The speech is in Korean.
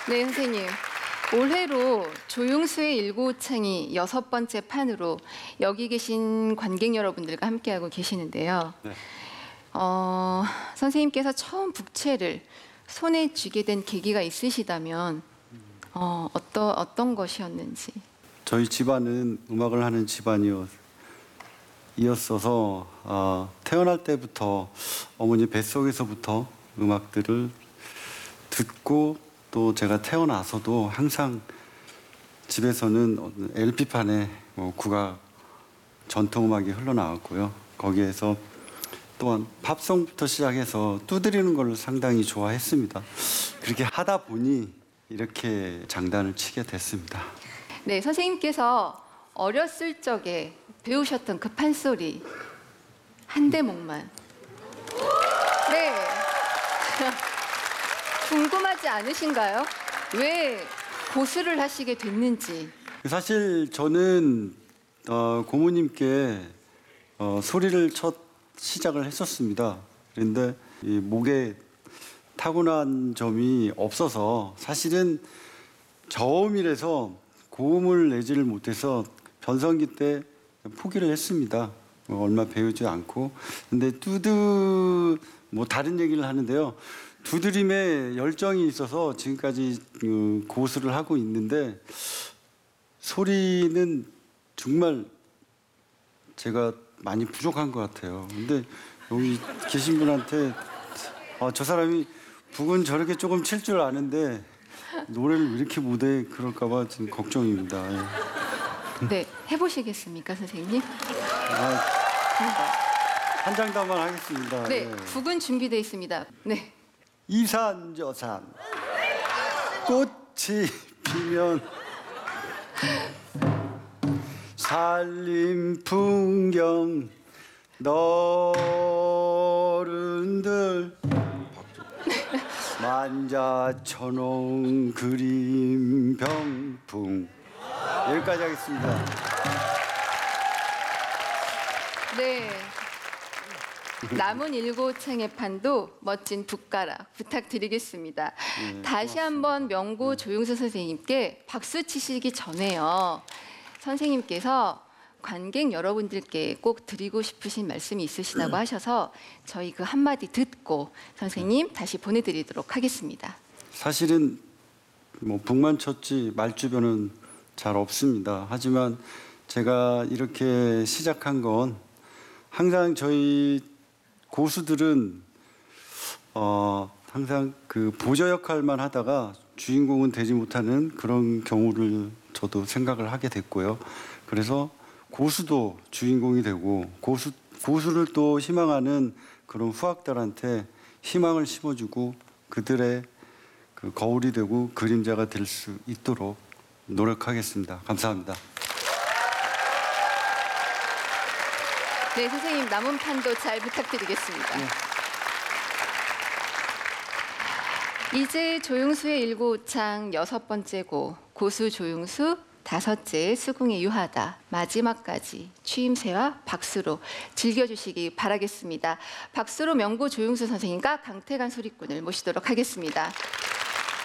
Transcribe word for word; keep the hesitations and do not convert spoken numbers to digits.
네, 선생님. 올해로 조용수의 일구오창이 여섯 번째 판으로 여기 계신 관객 여러분들과 함께하고 계시는데요. 네. 어, 선생님께서 처음 북채를 손에 쥐게 된 계기가 있으시다면 어, 어떠, 어떤 것이었는지. 저희 집안은 음악을 하는 집안이었어서 어, 태어날 때부터 어머니 뱃속에서부터 음악들을 듣고 또 제가 태어나서도 항상 집에서는 엘피판에 뭐 국악 전통음악이 흘러나왔고요. 거기에서 또한 팝송부터 시작해서 두드리는 걸 상당히 좋아했습니다. 그렇게 하다 보니 이렇게 장단을 치게 됐습니다. 네, 선생님께서 어렸을 적에 배우셨던 그 판소리 한 대목만. 네. 궁금하지 않으신가요? 왜 고수를 하시게 됐는지. 사실 저는 어, 고모님께 어, 소리를 첫 시작을 했었습니다. 그런데 이 목에 타고난 점이 없어서 사실은 저음이라서 고음을 내지를 못해서 변성기 때 포기를 했습니다. 뭐 얼마 배우지 않고. 근데 두드 뭐 다른 얘기를 하는데요. 두드림에 열정이 있어서 지금까지 고수를 하고 있는데 소리는 정말 제가 많이 부족한 것 같아요. 근데 여기 계신 분한테 아, 저 사람이 북은 저렇게 조금 칠 줄 아는데 노래를 왜 이렇게 못해 그럴까 봐 지금 걱정입니다. 예. 네, 해보시겠습니까, 선생님? 아, 한 장단만 하겠습니다. 네, 예. 북은 준비되어 있습니다. 네. 이산저산 꽃이 피면 산림 풍경 너른들 만자천홍 그림 병풍 여기까지 하겠습니다. 네. 남은 일구오창의 판도 멋진 북가락 부탁드리겠습니다. 네, 다시 한번 명고 조용수 선생님께 박수 치시기 전에요. 선생님께서 관객 여러분들께 꼭 드리고 싶으신 말씀이 있으시다고 하셔서 저희 그 한마디 듣고 선생님 다시 보내드리도록 하겠습니다. 사실은 뭐 북만 쳤지 말주변은 잘 없습니다. 하지만 제가 이렇게 시작한 건 항상 저희 고수들은 어, 항상 그 보조 역할만 하다가 주인공은 되지 못하는 그런 경우를 저도 생각을 하게 됐고요. 그래서 고수도 주인공이 되고 고수, 고수를 또 희망하는 그런 후학들한테 희망을 심어주고 그들의 그 거울이 되고 그림자가 될 수 있도록 노력하겠습니다. 감사합니다. 네, 선생님 남은 판도 잘 부탁드리겠습니다. 네. 이제 조용수의 일구오창 여섯 번째 곡 고수 조용수 다섯째 수궁의 유하다 마지막까지 추임새와 박수로 즐겨주시기 바라겠습니다. 박수로 명고 조용수 선생님과 강태관 소리꾼을 모시도록 하겠습니다.